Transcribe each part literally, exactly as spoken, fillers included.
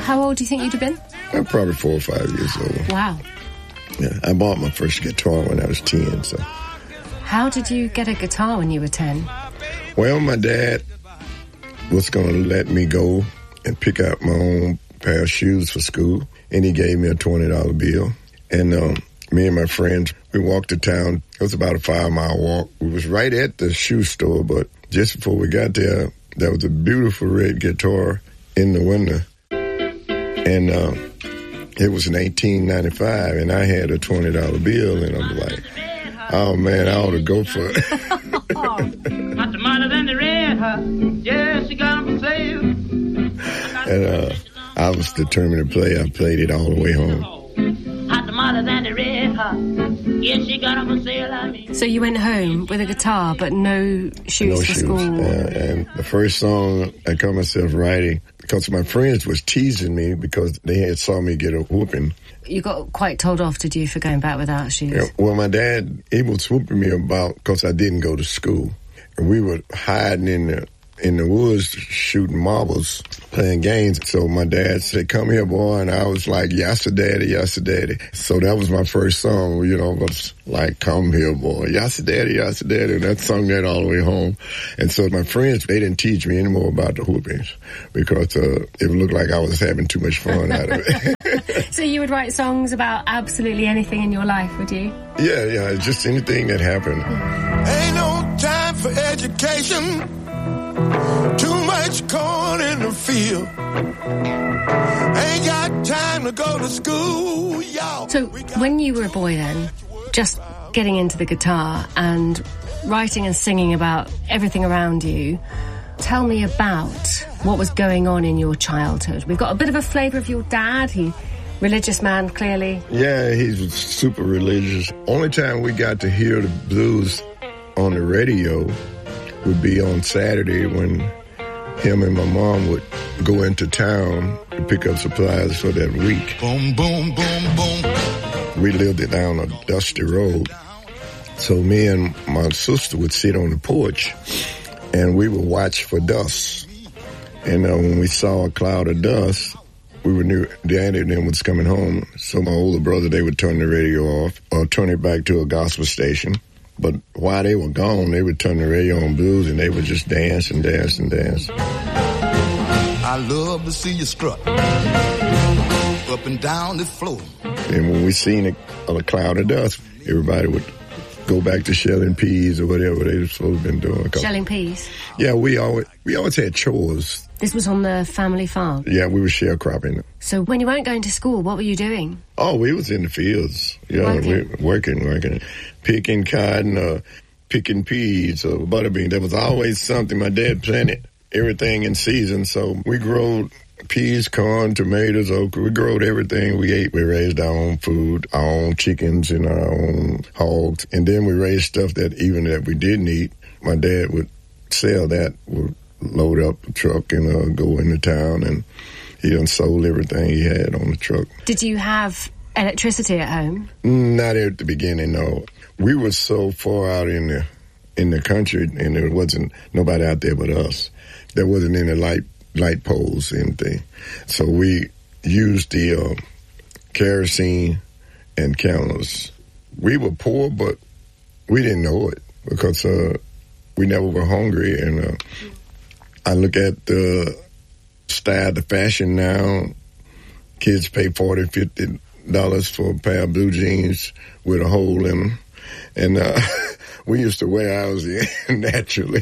how old do you think you'd have been? I'm probably four or five years old. Wow. Yeah, I bought my first guitar when I was ten, so. How did you get a guitar when you were ten? Well, my dad was going to let me go and pick out my own pair of shoes for school, and he gave me a twenty dollar bill. And um, me and my friends, we walked to town. It was about a five-mile walk. We was right at the shoe store, but just before we got there, there was a beautiful red guitar in the window. And uh, it was in eighteen ninety-five, and I had a twenty dollar bill, and I'm like, oh, man, I ought to go for it. Hot tamales and the red hot. Yes, you got them for sale. And uh, I was determined to play. I played it all the way home. Hot tamales and the red hot. Yes, you got them for sale. I mean. So you went home with a guitar, but no shoes no for shoes. school. Uh, and the first song I caught myself writing, because my friends was teasing me because they had saw me get a whooping. You got quite told off, did you, for going back without shoes? Yeah, well, my dad, he was whooping me about because I didn't go to school. And we were hiding in the in the woods shooting marbles, playing games. So my dad said, come here, boy. And I was like, yassa daddy, yassa daddy. So that was my first song, you know, was like, come here, boy, yassa daddy, yassa daddy. And I sung that all the way home. And so my friends, they didn't teach me anymore about the whoopings because uh, it looked like I was having too much fun out of it. So you would write songs about absolutely anything in your life, would you? Yeah, yeah, just anything that happened. Ain't no time for education. Too much corn in the field. Ain't got time to go to school, y'all. So when you were a boy then, just getting into the guitar and writing and singing about everything around you, tell me about what was going on in your childhood. We've got a bit of a flavour of your dad. He, religious man, clearly. Yeah, he was super religious. Only time we got to hear the blues on the radio would be on Saturday when him and my mom would go into town to pick up supplies for that week. Boom, boom, boom, boom. We lived down a dusty road. So me and my sister would sit on the porch and we would watch for dust. And uh, when we saw a cloud of dust, we would knew Daddy and them was coming home. So my older brother, they would turn the radio off or turn it back to a gospel station. But while they were gone, they would turn the radio on blues and they would just dance and dance and dance. I love to see you strut up and down the floor. And when we seen a, a cloud of dust, everybody would go back to shelling peas or whatever they were supposed to been doing. Shelling peas? Yeah, we always we always had chores. This was on the family farm? Yeah, we were sharecropping. So when you weren't going to school, what were you doing? Oh, we was in the fields. Yeah, working? We, working, working. Picking cotton or picking peas or butterbeans. There was always something. My dad planted everything in season, so we grew peas, corn, tomatoes, okra. We growed everything we ate. We raised our own food, our own chickens and our own hogs. And then we raised stuff that even that we didn't eat, my dad would sell that, would load up a truck and uh, go into town, and he done sold everything he had on the truck. Did you have electricity at home? Not at the beginning, no. We were so far out in the in the country, and there wasn't nobody out there but us. There wasn't any light light poles or anything. So we used the uh, kerosene and candles. We were poor, but we didn't know it because uh, we never were hungry. And uh, I look at the style, the fashion now. Kids pay forty dollars, fifty dollars for a pair of blue jeans with a hole in them. And uh, we used to wear ours naturally.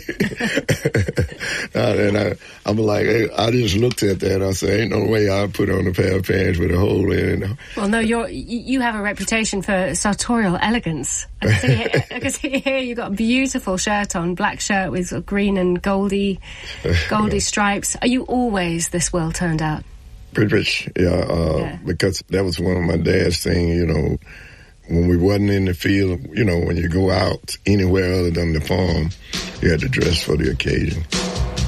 And I, I'm like, I just looked at that. I said, ain't no way I'll put on a pair of pants with a hole in it. Well, no, you're, you have a reputation for sartorial elegance. I can see here, I can see here you've got a beautiful shirt on, black shirt with sort of green and goldy, goldy stripes. Are you always this well turned out? Pretty much, yeah, uh, yeah. Because that was one of my dad's things, you know. When we wasn't in the field, you know, when you go out anywhere other than the farm, you had to dress for the occasion.